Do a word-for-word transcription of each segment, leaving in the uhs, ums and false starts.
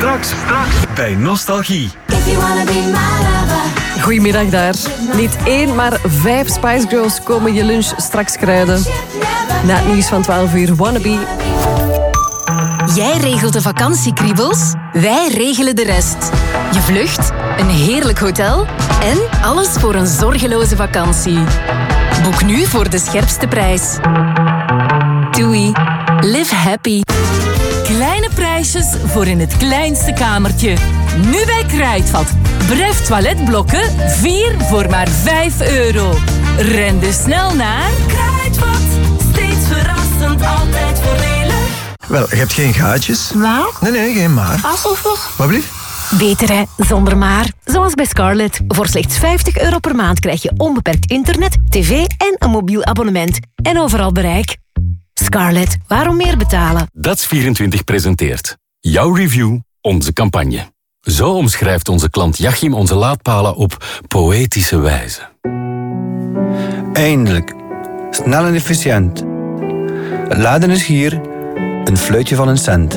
Straks, straks bij Nostalgie. Goedemiddag daar. Niet één, maar vijf Spice Girls komen je lunch straks kruiden. Na het nieuws van twaalf uur, Wannabe. Jij regelt de vakantiekriebels, wij regelen de rest. Je vlucht, een heerlijk hotel en alles voor een zorgeloze vakantie. Boek nu voor de scherpste prijs. Doei. Live happy. Kleine prijsjes voor in het kleinste kamertje. Nu bij Kruidvat. Bref toiletblokken, vier voor maar vijf euro. Ren dus snel naar Kruidvat. Steeds verrassend, altijd voordelig. Wel, je hebt geen gaatjes. Wat? Nee, nee, geen maar. Alsof. Wat blieft? Beter hè, zonder maar. Zoals bij Scarlett. Voor slechts vijftig euro per maand krijg je onbeperkt internet, tv en een mobiel abonnement. En overal bereik. Scarlett, waarom meer betalen? Dats vierentwintig presenteert jouw review, onze campagne. Zo omschrijft onze klant Jachim onze laadpalen op poëtische wijze. Eindelijk. Snel en efficiënt. Het laden is hier. Een fluitje van een cent.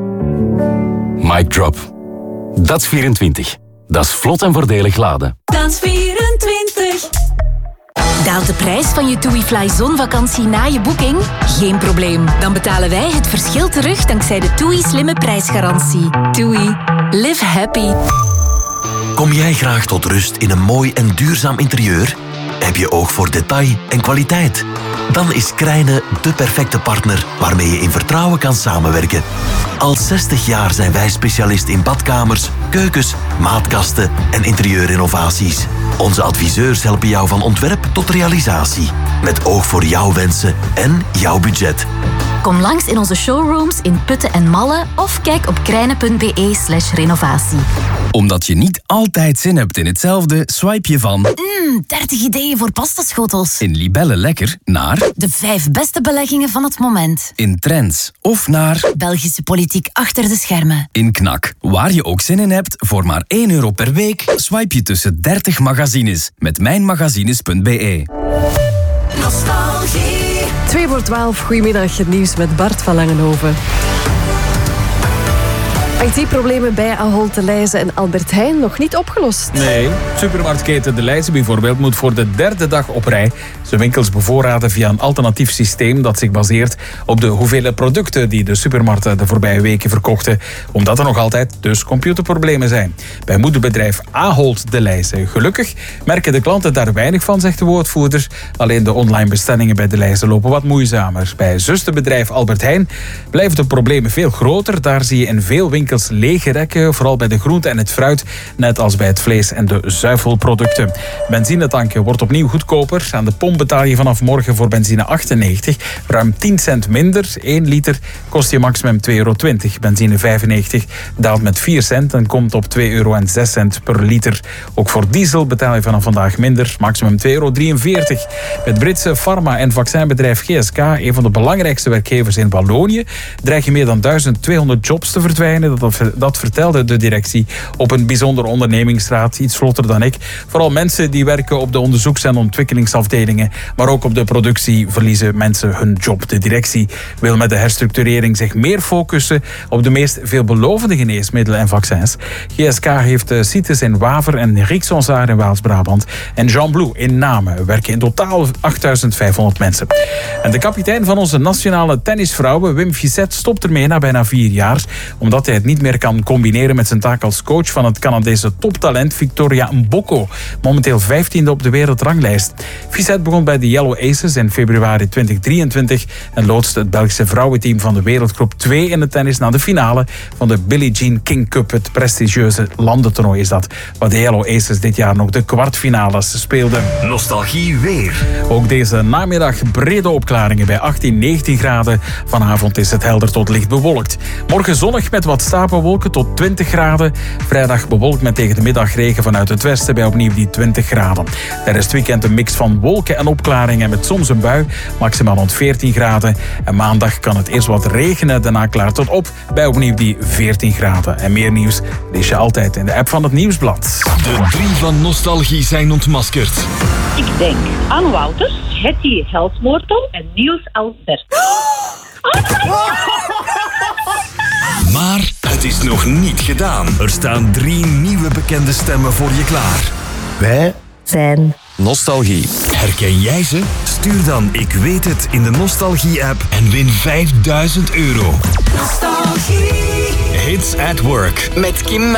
Mic drop. Dats vierentwintig. Dat is vlot en voordelig laden. Dats vierentwintig. Daalt de prijs van je TUI Fly zonvakantie na je boeking? Geen probleem. Dan betalen wij het verschil terug dankzij de TUI slimme prijsgarantie. TUI. Live happy. Kom jij graag tot rust in een mooi en duurzaam interieur? Heb je oog voor detail en kwaliteit? Dan is Krijne de perfecte partner waarmee je in vertrouwen kan samenwerken. Al zestig jaar zijn wij specialist in badkamers, keukens, maatkasten en interieurinnovaties. Onze adviseurs helpen jou van ontwerp tot realisatie. Met oog voor jouw wensen en jouw budget. Kom langs in onze showrooms in Putten en Malle of kijk op krijne.be slash renovatie. Omdat je niet altijd zin hebt in hetzelfde, swipe je van Mmm, dertig ideeën voor pastaschotels. in Libelle Lekker naar De vijf beste beleggingen van het moment. in Trends of naar Belgische politiek achter de schermen. in Knak. Waar je ook zin in hebt, voor maar één euro per week, swipe je tussen dertig magazines met mijnmagazines punt be. Nostalgie. twee voor twaalf, goedemiddag. Het nieuws met Bart van Langenhoven. I T-problemen bij Ahold Delhaize en Albert Heijn nog niet opgelost. Nee, supermarktketen Delhaize bijvoorbeeld moet voor de derde dag op rij zijn winkels bevoorraden via een alternatief systeem dat zich baseert op de hoeveelheid producten die de supermarkten de voorbije weken verkochten, omdat er nog altijd dus computerproblemen zijn. Bij moederbedrijf Ahold Delhaize. Gelukkig merken de klanten daar weinig van, zegt de woordvoerder. Alleen de online bestellingen bij Delhaize lopen wat moeizamer. Bij zusterbedrijf Albert Heijn blijven de problemen veel groter. Daar zie je in veel winkels lege rekken, vooral bij de groente en het fruit, net als bij het vlees en de zuivelproducten. Benzinetanken wordt opnieuw goedkoper. Aan de pomp betaal je vanaf morgen voor benzine achtennegentig, ruim tien cent minder. één liter kost je maximum twee euro twintig. Benzine vijfennegentig daalt met vier cent en komt op twee euro en zes cent per liter. Ook voor diesel betaal je vanaf vandaag minder, maximum twee euro drieënveertig. Het Britse farma- en vaccinbedrijf G S K, een van de belangrijkste werkgevers in Wallonië, dreigen meer dan duizend tweehonderd jobs te verdwijnen. Dat Dat vertelde de directie op een bijzondere ondernemingsraad, iets vlotter dan ik. Vooral mensen die werken op de onderzoeks- en ontwikkelingsafdelingen, maar ook op de productie verliezen mensen hun job. De directie wil met de herstructurering zich meer focussen op de meest veelbelovende geneesmiddelen en vaccins. G S K heeft sites in Waver en Rixonsaar in Waals-Brabant en Jean Blou in Namen. Werken in totaal achtduizend vijfhonderd mensen. En de kapitein van onze nationale tennisvrouwen, Wim Fissette, stopt ermee na bijna vier jaar, omdat hij het niet meer kan combineren met zijn taak als coach van het Canadese toptalent Victoria Mboko, momenteel vijftiende op de wereldranglijst. Fissette begon bij de Yellow Aces in februari twintig drieëntwintig en loodste het Belgische vrouwenteam van de wereldgroep twee in het tennis naar de finale van de Billie Jean King Cup, het prestigieuze landentoernooi is dat, waar de Yellow Aces dit jaar nog de kwartfinales speelden. Nostalgie weer. Ook deze namiddag brede opklaringen bij achttien, negentien graden. Vanavond is het helder tot licht bewolkt. Morgen zonnig met wat stapelwolken tot twintig graden. Vrijdag bewolkt met tegen de middag regen vanuit het westen bij opnieuw die twintig graden. Er is het weekend een mix van wolken en opklaringen met soms een bui, maximaal rond veertien graden. En maandag kan het eerst wat regenen, daarna klaart het op bij opnieuw die veertien graden. En meer nieuws lees je altijd in de app van het Nieuwsblad. De drie van Nostalgie zijn ontmaskerd. Ik denk aan Wouters, Hetty Helsmoortel en Niels Albert. Maar het Het is nog niet gedaan. Er staan drie nieuwe bekende stemmen voor je klaar. Wij zijn Nostalgie. Herken jij ze? Stuur dan Ik weet het in de Nostalgie-app en win vijfduizend euro. Nostalgie. Hits at Work. Met Kim